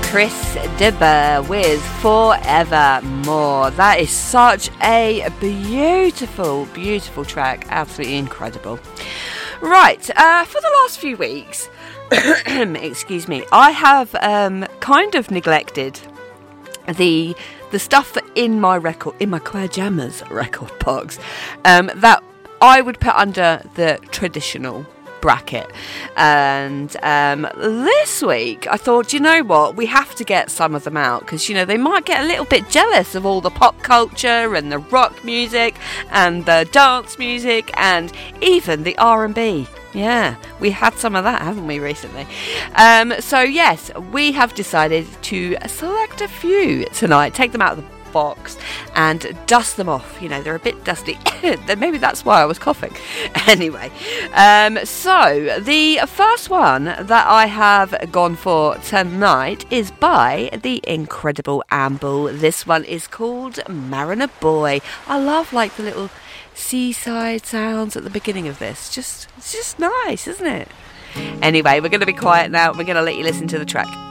Chris de Burgh with Forevermore. That is such a beautiful, beautiful track. Absolutely incredible. Right, for the last few weeks, excuse me, I have kind of neglected the stuff in my Kwajamas record box that I would put under the traditional bracket. And this week I thought, you know what, we have to get some of them out, because they might get a little bit jealous of all the pop culture and the rock music and the dance music and even the R&B. Yeah, we had some of that, haven't we, recently? So yes, we have decided to select a few tonight, take them out of the box and dust them off. They're a bit dusty. Maybe that's why I was coughing. Anyway, so the first one that I have gone for tonight is by the incredible Amble. This one is called Mariner Boy. I love the little seaside sounds at the beginning of this. It's just nice, isn't it? Anyway, we're going to be quiet now. We're going to let you listen to the track.